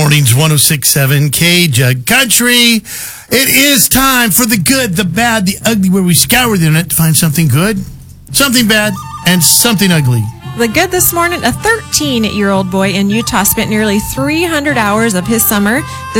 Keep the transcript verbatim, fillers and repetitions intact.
Mornings one oh six point seven K Jug Country. It is time for the good, the bad, the ugly, where we scour the internet to find something good, something bad, and something ugly. The good this morning, a thirteen-year-old boy in Utah spent nearly three hundred hours of his summer